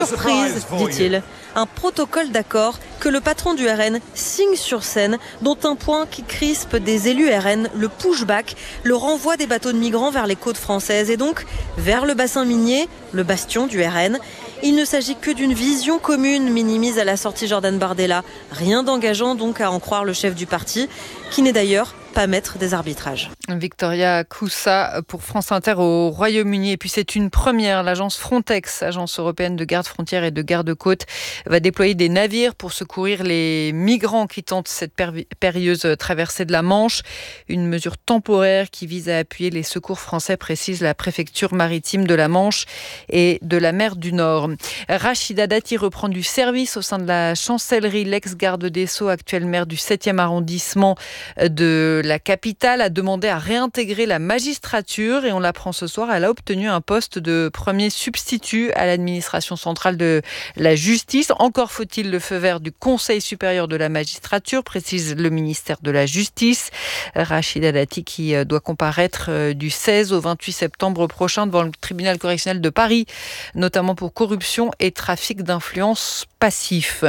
Surprise, dit-il. Un protocole d'accord que le patron du RN signe sur scène, dont un point qui crispe des élus RN, le pushback, le renvoi des bateaux de migrants vers les côtes françaises et donc vers le bassin minier, le bastion du RN. Il ne s'agit que d'une vision commune, minimise à la sortie Jordan Bardella. Rien d'engageant donc à en croire le chef du parti, qui n'est d'ailleurs pas maître des arbitrages. Victoria Koussa pour France Inter au Royaume-Uni. Et puis c'est une première. L'agence Frontex, agence européenne de garde-frontières et de garde-côtes, va déployer des navires pour secourir les migrants qui tentent cette périlleuse traversée de la Manche. Une mesure temporaire qui vise à appuyer les secours français, précise la préfecture maritime de la Manche et de la mer du Nord. Rachida Dati reprend du service au sein de la chancellerie. L'ex-garde des Sceaux, actuelle maire du 7e arrondissement de la capitale, a demandé à réintégrer la magistrature et on l'apprend ce soir, elle a obtenu un poste de premier substitut à l'administration centrale de la justice. Encore faut-il le feu vert du Conseil supérieur de la magistrature, précise le ministère de la Justice. Rachida Dati qui doit comparaître du 16 au 28 septembre prochain devant le tribunal correctionnel de Paris, notamment pour corruption et trafic d'influence passif.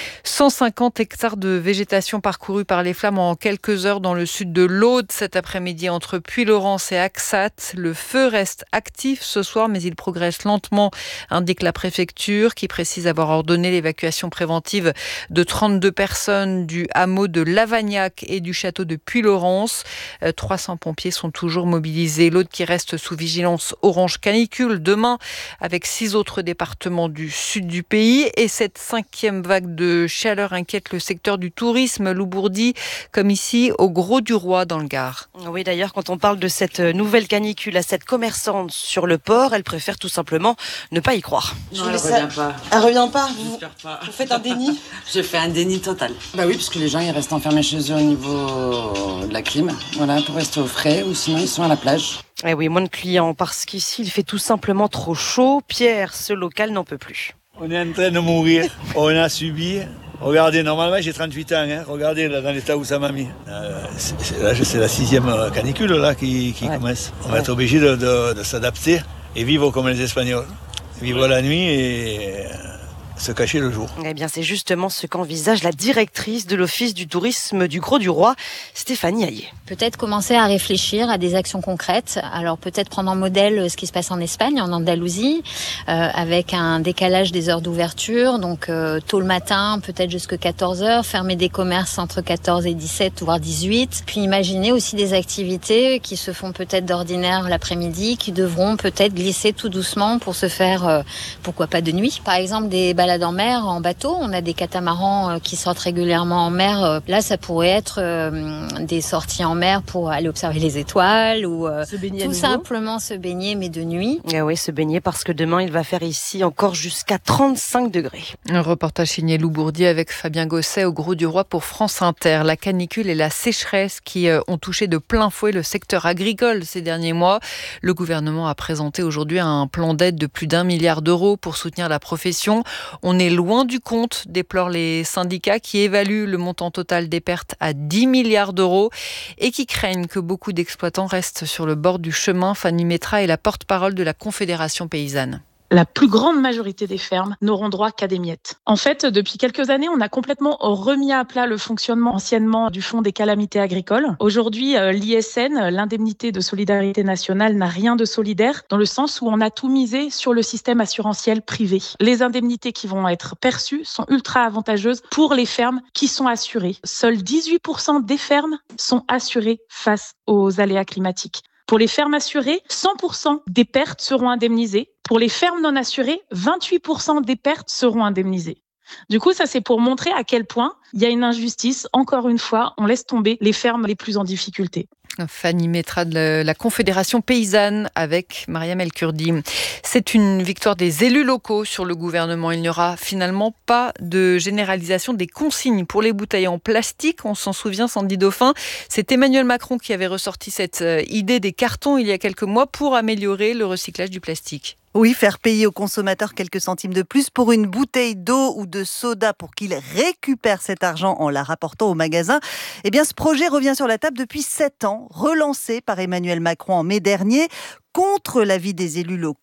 150 hectares de végétation parcourus par les flammes en quelques heures dans le sud de l'Aude cet après-midi entre Puylaurens et Axat. Le feu reste actif ce soir, mais il progresse lentement, indique la préfecture, qui précise avoir ordonné l'évacuation préventive de 32 personnes du hameau de Lavagnac et du château de Puylaurens. 300 pompiers sont toujours mobilisés. L'Aude qui reste sous vigilance orange canicule demain, avec 6 autres départements du sud du pays. Et cette 5e vague de chaleur inquiète le secteur du tourisme, Loubourdi, comme ici au Gros du Roi dans le Gard. Oui, d'ailleurs, quand on parle de cette nouvelle canicule à cette commerçante sur le port, elle préfère tout simplement ne pas y croire. Non, elle revient pas. Elle revient pas. J'espère pas. Vous faites un déni? Je fais un déni total. Bah oui, parce que les gens ils restent enfermés chez eux au niveau de la clim, voilà, pour rester au frais, ou sinon ils sont à la plage. Eh oui, moins de clients, parce qu'ici il fait tout simplement trop chaud. Pierre, ce local n'en peut plus. On est en train de mourir, on a subi. Regardez, normalement j'ai 38 ans, hein. Regardez là, dans l'état où ça m'a mis. C'est la 6e canicule là, qui commence. On va être obligé de s'adapter et vivre comme les Espagnols. Vivre la nuit et se cacher le jour. Eh bien, c'est justement ce qu'envisage la directrice de l'Office du tourisme du Gros du Roi, Stéphanie Hayet. Peut-être commencer à réfléchir à des actions concrètes. Alors peut-être prendre en modèle ce qui se passe en Espagne, en Andalousie, avec un décalage des heures d'ouverture, donc tôt le matin, peut-être jusqu'à 14h, fermer des commerces entre 14 et 17, voire 18. Puis imaginer aussi des activités qui se font peut-être d'ordinaire l'après-midi, qui devront peut-être glisser tout doucement pour se faire, pourquoi pas de nuit. Par exemple, des balades en mer, en bateau. On a des catamarans qui sortent régulièrement en mer. Là, ça pourrait être des sorties en mer pour aller observer les étoiles ou tout simplement se baigner, mais de nuit. Ah oui, se baigner parce que demain, il va faire ici encore jusqu'à 35 degrés. Un reportage signé Loubourdi avec Fabien Gosset au Gros du Roi pour France Inter. La canicule et la sécheresse qui ont touché de plein fouet le secteur agricole ces derniers mois. Le gouvernement a présenté aujourd'hui un plan d'aide de plus d'1 milliard d'euros pour soutenir la profession. On est loin du compte, déplorent les syndicats qui évaluent le montant total des pertes à 10 milliards d'euros et qui craignent que beaucoup d'exploitants restent sur le bord du chemin. Fanny Métra est la porte-parole de la Confédération paysanne. La plus grande majorité des fermes n'auront droit qu'à des miettes. En fait, depuis quelques années, on a complètement remis à plat le fonctionnement anciennement du Fonds des calamités agricoles. Aujourd'hui, l'ISN, l'indemnité de solidarité nationale, n'a rien de solidaire dans le sens où on a tout misé sur le système assurantiel privé. Les indemnités qui vont être perçues sont ultra avantageuses pour les fermes qui sont assurées. Seuls 18% des fermes sont assurées face aux aléas climatiques. Pour les fermes assurées, 100% des pertes seront indemnisées. Pour les fermes non assurées, 28% des pertes seront indemnisées. Du coup, ça c'est pour montrer à quel point il y a une injustice. Encore une fois, on laisse tomber les fermes les plus en difficulté. Fanny Métra de la Confédération paysanne avec Mariam El Kurdi. C'est une victoire des élus locaux sur le gouvernement. Il n'y aura finalement pas de généralisation des consignes pour les bouteilles en plastique. On s'en souvient, Sandy Dauphin. C'est Emmanuel Macron qui avait ressorti cette idée des cartons il y a quelques mois pour améliorer le recyclage du plastique. Oui, faire payer aux consommateurs quelques centimes de plus pour une bouteille d'eau ou de soda pour qu'il récupère cet argent en la rapportant au magasin. Eh bien, ce projet revient sur la table depuis 7 ans, relancé par Emmanuel Macron en mai dernier, contre l'avis des élus locaux.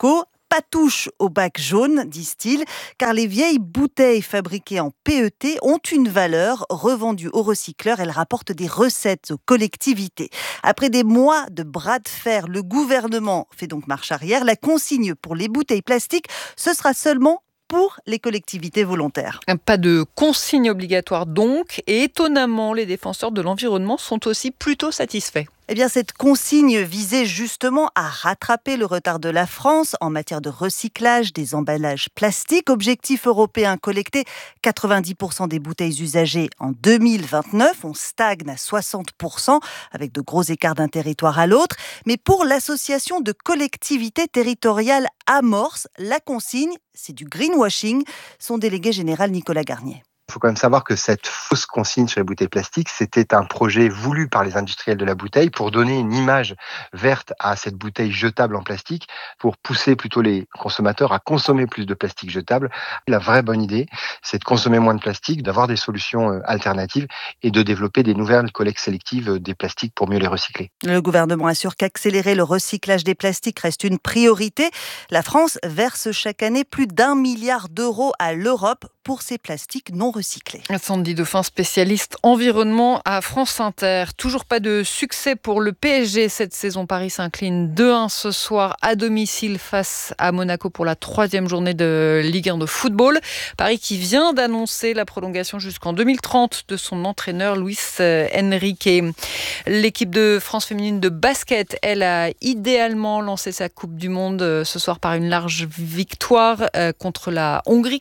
pas touche au bac jaune, disent-ils, car les vieilles bouteilles fabriquées en PET ont une valeur. Revendues aux recycleurs, elles rapportent des recettes aux collectivités. Après des mois de bras de fer, le gouvernement fait donc marche arrière. La consigne pour les bouteilles plastiques, ce sera seulement pour les collectivités volontaires. Pas de consigne obligatoire donc, et étonnamment, les défenseurs de l'environnement sont aussi plutôt satisfaits. Eh bien, cette consigne visait justement à rattraper le retard de la France en matière de recyclage des emballages plastiques. Objectif européen, collecter 90% des bouteilles usagées en 2029. On stagne à 60% avec de gros écarts d'un territoire à l'autre. Mais pour l'association de collectivités territoriales Amorce, la consigne, c'est du greenwashing. Son délégué général Nicolas Garnier. Il faut quand même savoir que cette fausse consigne sur les bouteilles plastiques, c'était un projet voulu par les industriels de la bouteille pour donner une image verte à cette bouteille jetable en plastique, pour pousser plutôt les consommateurs à consommer plus de plastique jetable. La vraie bonne idée, c'est de consommer moins de plastique, d'avoir des solutions alternatives et de développer des nouvelles collectes sélectives des plastiques pour mieux les recycler. Le gouvernement assure qu'accélérer le recyclage des plastiques reste une priorité. La France verse chaque année plus d'1 milliard d'euros à l'Europe pour ces plastiques non recyclés. Sandy Dauphin, spécialiste environnement à France Inter. Toujours pas de succès pour le PSG cette saison. Paris s'incline 2-1 ce soir à domicile face à Monaco pour la 3e journée de Ligue 1 de football. Paris qui vient d'annoncer la prolongation jusqu'en 2030 de son entraîneur Luis Enrique. L'équipe de France féminine de basket, elle a idéalement lancé sa Coupe du Monde ce soir par une large victoire contre la Hongrie,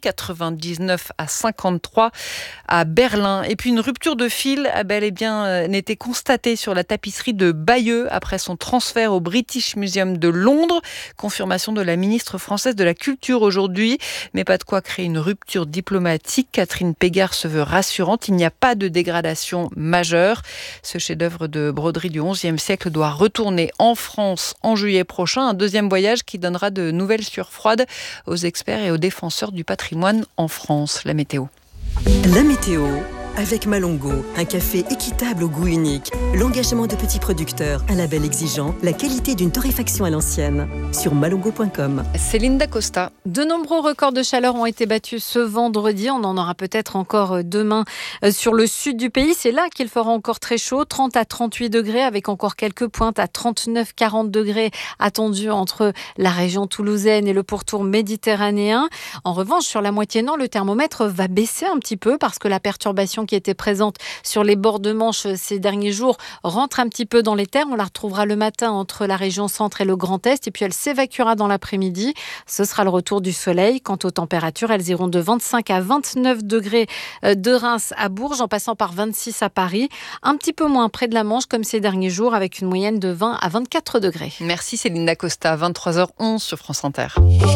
99-53 à Berlin. Et puis une rupture de fil a bel et bien été constatée sur la tapisserie de Bayeux après son transfert au British Museum de Londres. Confirmation de la ministre française de la Culture aujourd'hui, mais pas de quoi créer une rupture diplomatique. Catherine Pégard se veut rassurante, il n'y a pas de dégradation majeure. Ce chef-d'œuvre de broderie du XIe siècle doit retourner en France en juillet prochain. Un deuxième voyage qui donnera de nouvelles sueurs froides aux experts et aux défenseurs du patrimoine en France. La météo. La météo avec Malongo, un café équitable au goût unique, l'engagement de petits producteurs, un label exigeant, la qualité d'une torréfaction à l'ancienne. Sur malongo.com. Céline Dacosta. De nombreux records de chaleur ont été battus ce vendredi. On en aura peut-être encore demain sur le sud du pays. C'est là qu'il fera encore très chaud, 30 à 38 degrés, avec encore quelques pointes à 39-40 degrés attendus entre la région toulousaine et le pourtour méditerranéen. En revanche, sur la moitié nord, le thermomètre va baisser un petit peu parce que la perturbation qui était présente sur les bords de Manche ces derniers jours rentre un petit peu dans les terres. On la retrouvera le matin entre la région centre et le Grand Est et puis elle s'évacuera dans l'après-midi. Ce sera le retour du soleil. Quant aux températures, elles iront de 25 à 29 degrés de Reims à Bourges en passant par 26 à Paris. Un petit peu moins près de la Manche comme ces derniers jours avec une moyenne de 20 à 24 degrés. Merci Céline Dacosta, 23h11 sur France Inter.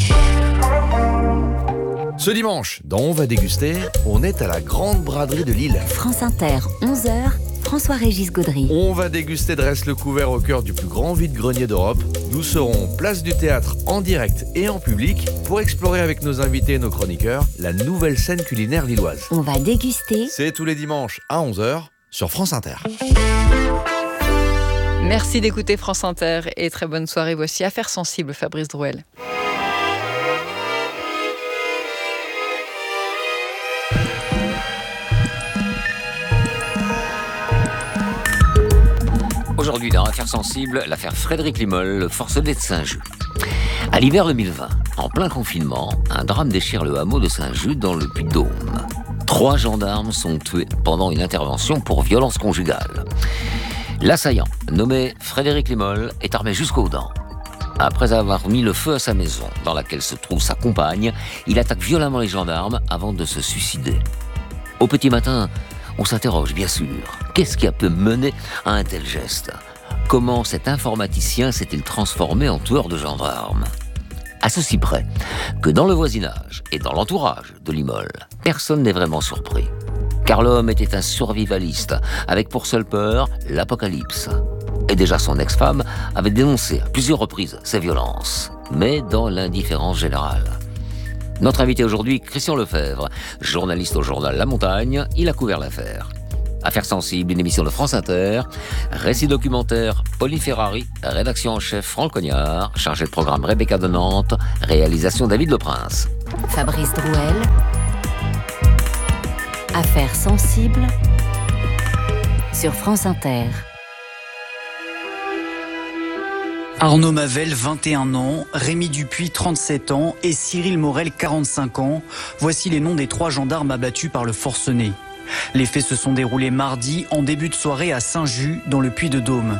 Ce dimanche, dans On va déguster, on est à la Grande Braderie de Lille. France Inter, 11h, François-Régis Gaudry. On va déguster Dresse-le-Couvert au cœur du plus grand vide-grenier d'Europe. Nous serons place du Théâtre en direct et en public pour explorer avec nos invités et nos chroniqueurs la nouvelle scène culinaire lilloise. On va déguster. C'est tous les dimanches à 11h sur France Inter. Merci d'écouter France Inter et très bonne soirée. Voici Affaires sensibles, Fabrice Drouel. Aujourd'hui, dans Affaires sensibles, l'affaire Frédéric Limol, le forcené de Saint-Just. À l'hiver 2020, en plein confinement, un drame déchire le hameau de Saint-Just dans le Puy-de-Dôme. 3 gendarmes sont tués pendant une intervention pour violence conjugale. L'assaillant, nommé Frédéric Limol, est armé jusqu'aux dents. Après avoir mis le feu à sa maison, dans laquelle se trouve sa compagne, il attaque violemment les gendarmes avant de se suicider. Au petit matin, on s'interroge, bien sûr. Qu'est-ce qui a pu mener à un tel geste ? Comment cet informaticien s'est-il transformé en tueur de gendarmes ? À ceci près que dans le voisinage et dans l'entourage de Limol, personne n'est vraiment surpris. Car l'homme était un survivaliste, avec pour seule peur l'apocalypse. Et déjà son ex-femme avait dénoncé à plusieurs reprises ces violences, mais dans l'indifférence générale. Notre invité aujourd'hui, Christian Lefebvre, journaliste au journal La Montagne, il a couvert l'affaire. Affaires sensibles, une émission de France Inter. Récit documentaire, Pauline Ferrari. Rédaction en chef, Franck Cognard. Chargé de programme, Rebecca de Nantes. Réalisation, David Leprince. Fabrice Drouel. Affaires sensibles sur France Inter. Arnaud Mavel, 21 ans, Rémi Dupuis, 37 ans et Cyril Morel, 45 ans. Voici les noms des 3 gendarmes abattus par le forcené. Les faits se sont déroulés mardi en début de soirée à Saint-Just, dans le Puy-de-Dôme.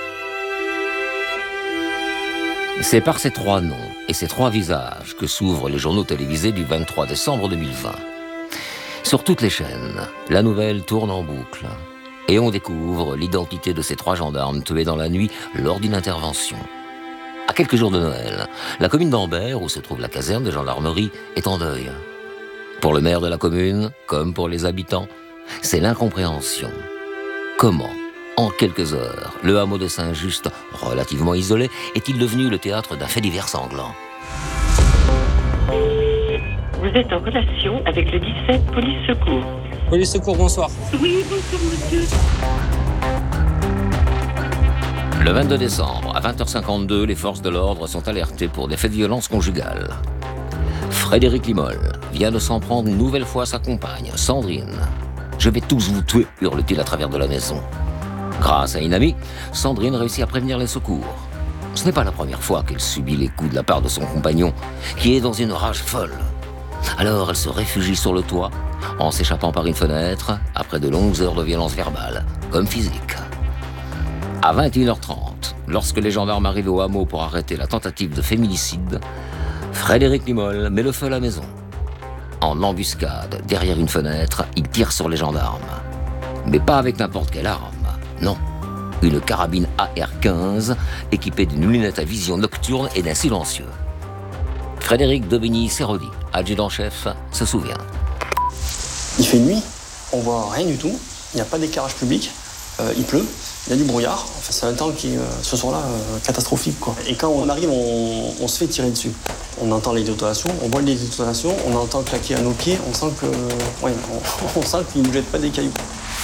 C'est par ces 3 noms et ces 3 visages que s'ouvrent les journaux télévisés du 23 décembre 2020. Sur toutes les chaînes, la nouvelle tourne en boucle. Et on découvre l'identité de ces 3 gendarmes tués dans la nuit lors d'une intervention. À quelques jours de Noël, la commune d'Ambert, où se trouve la caserne de gendarmerie, est en deuil. Pour le maire de la commune, comme pour les habitants, c'est l'incompréhension. Comment, en quelques heures, le hameau de Saint-Just, relativement isolé, est-il devenu le théâtre d'un fait divers sanglant ? Vous êtes en relation avec le 17 Police Secours. Police Secours, bonsoir. Oui, bonsoir monsieur. Le 22 décembre, à 20h52, les forces de l'ordre sont alertées pour des faits de violence conjugale. Frédéric Limol vient de s'en prendre une nouvelle fois à sa compagne, Sandrine. « Je vais tous vous tuer », hurle-t-il à travers de la maison. Grâce à une amie, Sandrine réussit à prévenir les secours. Ce n'est pas la première fois qu'elle subit les coups de la part de son compagnon, qui est dans une rage folle. Alors elle se réfugie sur le toit, en s'échappant par une fenêtre, après de longues heures de violence verbale, comme physique. À 21h30, lorsque les gendarmes arrivent au hameau pour arrêter la tentative de féminicide, Frédéric Limol met le feu à la maison. En embuscade, derrière une fenêtre, il tire sur les gendarmes. Mais pas avec n'importe quelle arme, non. Une carabine AR-15 équipée d'une lunette à vision nocturne et d'un silencieux. Frédéric Daubigny-Serrodi, adjudant-chef, se souvient. Il fait nuit, on voit rien du tout, il n'y a pas d'éclairage public, il pleut, il y a du brouillard. Enfin, c'est un temps qui est, ce soir-là, catastrophique, quoi. Et quand on arrive, on se fait tirer dessus. On entend les détonations, on voit les détonations, on entend claquer à nos pieds, on sent que, on sent qu'ils ne nous jettent pas des cailloux.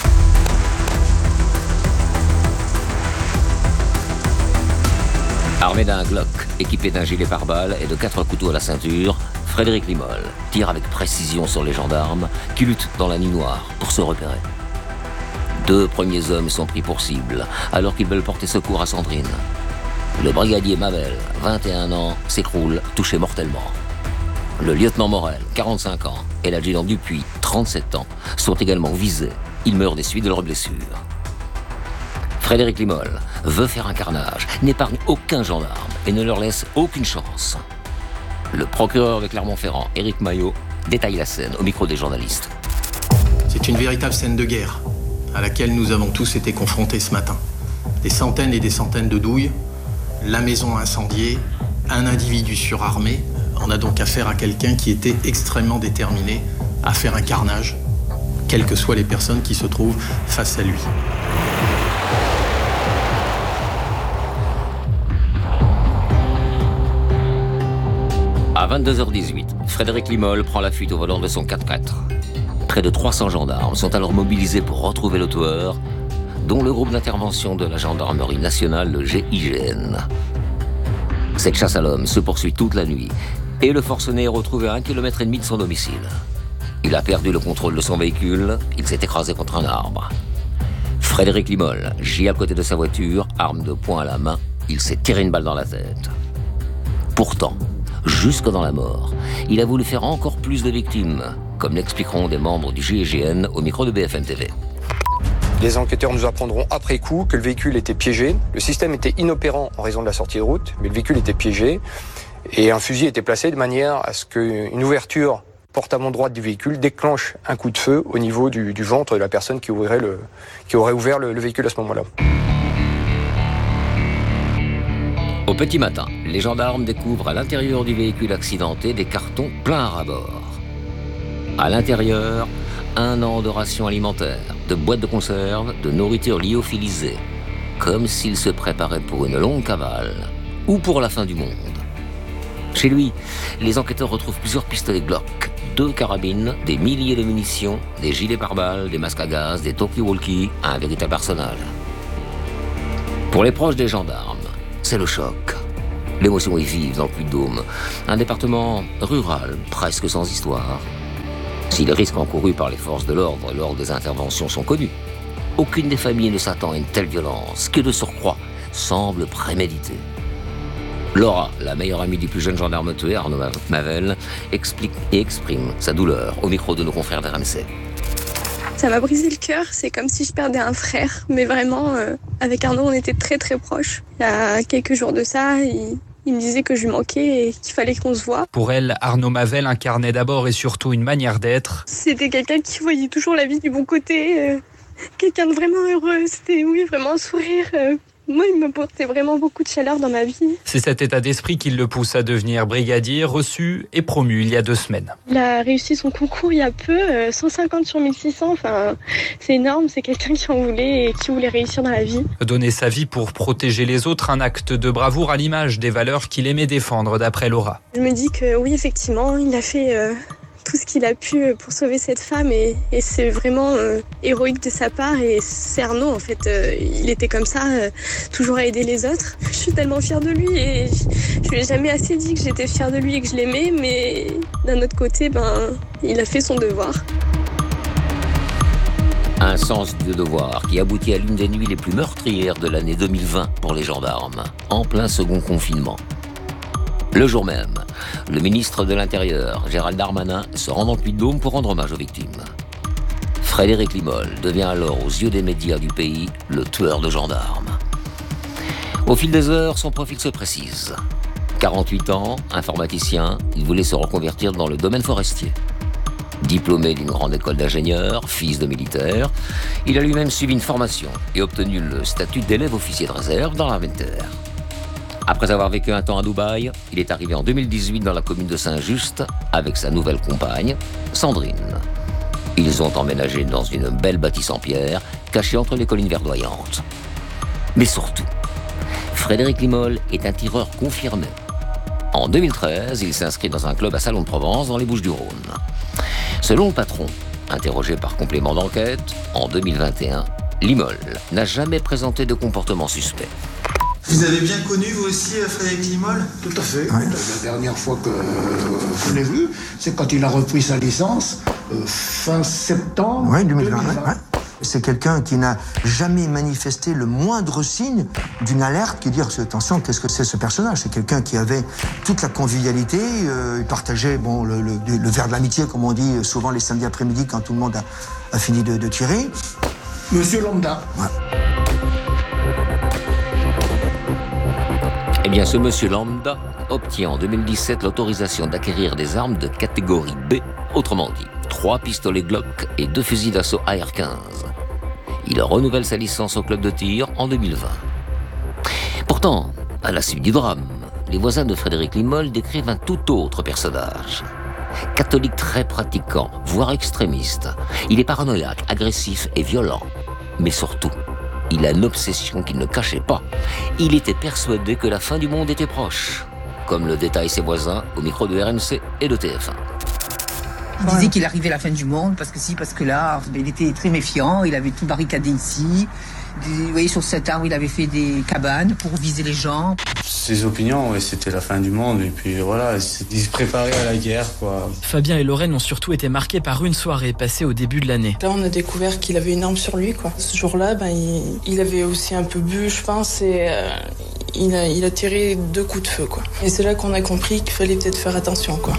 Armé d'un Glock, équipé d'un gilet pare-balles et de 4 couteaux à la ceinture, Frédéric Limol tire avec précision sur les gendarmes qui luttent dans la nuit noire pour se repérer. 2 premiers hommes sont pris pour cible alors qu'ils veulent porter secours à Sandrine. Le brigadier Mavel, 21 ans, s'écroule, touché mortellement. Le lieutenant Morel, 45 ans, et l'adjudant Dupuis, 37 ans, sont également visés. Ils meurent des suites de leurs blessures. Frédéric Limol veut faire un carnage, n'épargne aucun gendarme et ne leur laisse aucune chance. Le procureur de Clermont-Ferrand, Éric Maillot, détaille la scène au micro des journalistes. C'est une véritable scène de guerre à laquelle nous avons tous été confrontés ce matin. Des centaines et des centaines de douilles, la maison incendiée, un individu surarmé. On a donc affaire à quelqu'un qui était extrêmement déterminé à faire un carnage, quelles que soient les personnes qui se trouvent face à lui. À 22h18, Frédéric Limol prend la fuite au volant de son 4x4. Près de 300 gendarmes sont alors mobilisés pour retrouver l'auteur, dont le groupe d'intervention de la gendarmerie nationale, le GIGN. Cette chasse à l'homme se poursuit toute la nuit et le forcené est retrouvé à 1,5 km de son domicile. Il a perdu le contrôle de son véhicule, il s'est écrasé contre un arbre. Frédéric Limol gît à côté de sa voiture, arme de poing à la main, il s'est tiré une balle dans la tête. Pourtant, jusque dans la mort, il a voulu faire encore plus de victimes, comme l'expliqueront des membres du GIGN au micro de BFM TV. Les enquêteurs nous apprendront après coup que le véhicule était piégé. Le système était inopérant en raison de la sortie de route, mais le véhicule était piégé. Et un fusil était placé de manière à ce qu'une ouverture porte-avant droite du véhicule déclenche un coup de feu au niveau du ventre de la personne qui aurait ouvert le véhicule à ce moment-là. Au petit matin, les gendarmes découvrent à l'intérieur du véhicule accidenté des cartons pleins à ras-bord. À l'intérieur, 1 an de rations alimentaires, de boîtes de conserve, de nourriture lyophilisée, comme s'il se préparait pour une longue cavale ou pour la fin du monde. Chez lui, les enquêteurs retrouvent plusieurs pistolets Glock, 2 carabines, des milliers de munitions, des gilets pare-balles, des masques à gaz, des talkie-walkie, un véritable arsenal. Pour les proches des gendarmes, c'est le choc. L'émotion est vive dans le Puy-de-Dôme, un département rural, presque sans histoire. Si les risques encourus par les forces de l'ordre lors des interventions sont connus, aucune des familles ne s'attend à une telle violence, que de surcroît semble préméditée. Laura, la meilleure amie du plus jeune gendarme tué, Arnaud Mavel, explique et exprime sa douleur au micro de nos confrères d'RMC. Ça m'a brisé le cœur, c'est comme si je perdais un frère, mais vraiment, avec Arnaud, on était très très proches. Il y a quelques jours de ça, il me disait que je lui manquais et qu'il fallait qu'on se voie. Pour elle, Arnaud Mavel incarnait d'abord et surtout une manière d'être. C'était quelqu'un qui voyait toujours la vie du bon côté, quelqu'un de vraiment heureux, c'était vraiment un sourire. Moi, il m'apportait vraiment beaucoup de chaleur dans ma vie. C'est cet état d'esprit qui le pousse à devenir brigadier, reçu et promu il y a 2 semaines. Il a réussi son concours il y a peu, 150 sur 1600, enfin, c'est énorme, c'est quelqu'un qui en voulait et qui voulait réussir dans la vie. Donner sa vie pour protéger les autres, un acte de bravoure à l'image des valeurs qu'il aimait défendre, d'après Laura. Je me dis que oui, effectivement, il a fait tout ce qu'il a pu pour sauver cette femme et c'est vraiment héroïque de sa part et c'est Arnaud en fait, il était comme ça, toujours à aider les autres. Je suis tellement fière de lui et je lui ai jamais assez dit que j'étais fière de lui et que je l'aimais, mais d'un autre côté, il a fait son devoir. Un sens du devoir qui aboutit à l'une des nuits les plus meurtrières de l'année 2020 pour les gendarmes, en plein second confinement. Le jour même, le ministre de l'Intérieur, Gérald Darmanin, se rend dans le Puy-de-Dôme pour rendre hommage aux victimes. Frédéric Limol devient alors, aux yeux des médias du pays, le tueur de gendarmes. Au fil des heures, son profil se précise. 48 ans, informaticien, il voulait se reconvertir dans le domaine forestier. Diplômé d'une grande école d'ingénieurs, fils de militaire, il a lui-même suivi une formation et obtenu le statut d'élève officier de réserve dans l'armée de terre. Après avoir vécu un temps à Dubaï, il est arrivé en 2018 dans la commune de Saint-Just avec sa nouvelle compagne, Sandrine. Ils ont emménagé dans une belle bâtisse en pierre, cachée entre les collines verdoyantes. Mais surtout, Frédéric Limol est un tireur confirmé. En 2013, il s'inscrit dans un club à Salon-de-Provence dans les Bouches-du-Rhône. Selon le patron, interrogé par complément d'enquête, en 2021, Limol n'a jamais présenté de comportement suspect. Vous avez bien connu, vous aussi, Frédéric Limol ? Tout à fait. Ouais. La dernière fois que je l'ai vu, c'est quand il a repris sa licence, fin septembre 2020. Ouais. C'est quelqu'un qui n'a jamais manifesté le moindre signe d'une alerte qui dit « Attention, qu'est-ce que c'est ce personnage ?» C'est quelqu'un qui avait toute la convivialité, il partageait le verre de l'amitié, comme on dit souvent les samedis après-midi quand tout le monde a fini de tirer. Monsieur Lambda. Ouais. Eh bien, ce monsieur Lambda obtient en 2017 l'autorisation d'acquérir des armes de catégorie B, autrement dit, 3 pistolets Glock et 2 fusils d'assaut AR-15. Il renouvelle sa licence au club de tir en 2020. Pourtant, à la suite du drame, les voisins de Frédéric Limol décrivent un tout autre personnage. Catholique très pratiquant, voire extrémiste, il est paranoïaque, agressif et violent. Mais surtout, il a une obsession qu'il ne cachait pas. Il était persuadé que la fin du monde était proche, comme le détaillent ses voisins au micro de RMC et de TF1. Il disait qu'il arrivait la fin du monde, parce que si, parce que là, il était très méfiant, il avait tout barricadé ici. Vous voyez, sur cet arbre, il avait fait des cabanes pour viser les gens. Ses opinions, c'était la fin du monde, et puis voilà, il se préparait à la guerre, quoi. Fabien et Lorraine ont surtout été marqués par une soirée passée au début de l'année. Là, on a découvert qu'il avait une arme sur lui, quoi. Ce jour-là, il avait aussi un peu bu, je pense, et il a tiré 2 coups de feu, quoi. Et c'est là qu'on a compris qu'il fallait peut-être faire attention, quoi.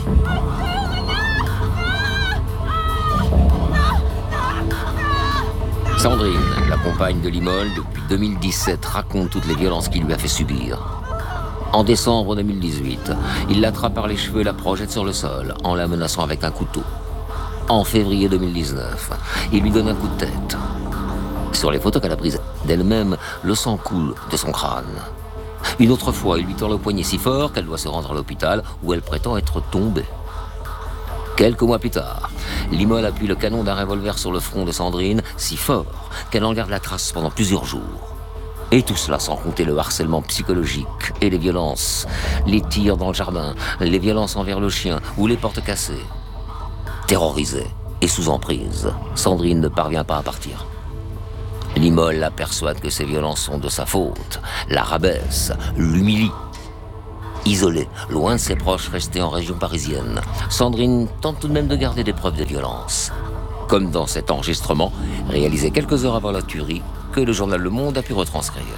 Sandrine, la compagne de Limol, depuis 2017, raconte toutes les violences qu'il lui a fait subir. En décembre 2018, il l'attrape par les cheveux et la projette sur le sol, en la menaçant avec un couteau. En février 2019, il lui donne un coup de tête. Sur les photos qu'elle a prises d'elle-même, le sang coule de son crâne. Une autre fois, il lui tord le poignet si fort qu'elle doit se rendre à l'hôpital où elle prétend être tombée. Quelques mois plus tard, Limol appuie le canon d'un revolver sur le front de Sandrine si fort qu'elle en garde la trace pendant plusieurs jours. Et tout cela sans compter le harcèlement psychologique et les violences, les tirs dans le jardin, les violences envers le chien ou les portes cassées. Terrorisée et sous emprise, Sandrine ne parvient pas à partir. Limol la persuade que ces violences sont de sa faute, la rabaisse, l'humilie. Isolée, loin de ses proches restés en région parisienne, Sandrine tente tout de même de garder des preuves de violence. Comme dans cet enregistrement, réalisé quelques heures avant la tuerie, que le journal Le Monde a pu retranscrire.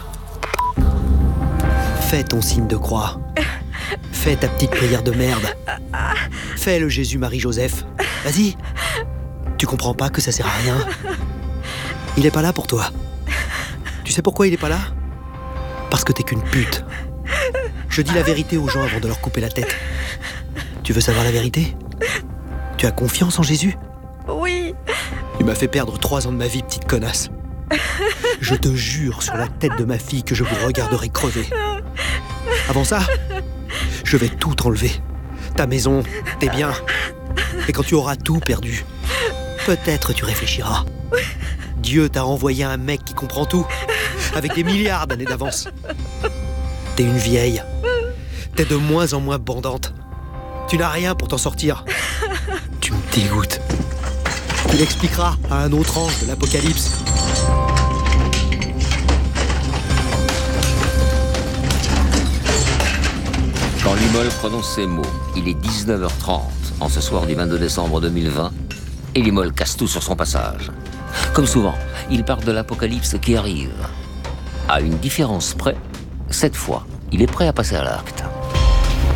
Fais ton signe de croix. Fais ta petite prière de merde. Fais le Jésus, Marie, Joseph. Vas-y. Tu comprends pas que ça sert à rien. Il est pas là pour toi. Tu sais pourquoi il est pas là? Parce que t'es qu'une pute. Je dis la vérité aux gens avant de leur couper la tête. Tu veux savoir la vérité? Tu as confiance en Jésus? Oui. Tu m'as fait perdre 3 ans de ma vie, petite connasse. Je te jure sur la tête de ma fille que je vous regarderai crever. Avant ça, je vais tout t'enlever. Ta maison, tes biens. Et quand tu auras tout perdu, peut-être tu réfléchiras. Dieu t'a envoyé un mec qui comprend tout, avec des milliards d'années d'avance. T'es une vieille. T'es de moins en moins bandante. Tu n'as rien pour t'en sortir. Tu me dégoûtes. Tu l'expliqueras à un autre ange de l'Apocalypse. Quand Limol prononce ces mots, il est 19h30, en ce soir du 22 décembre 2020, et Limol casse tout sur son passage. Comme souvent, il part de l'apocalypse qui arrive. À une différence près, cette fois, il est prêt à passer à l'acte.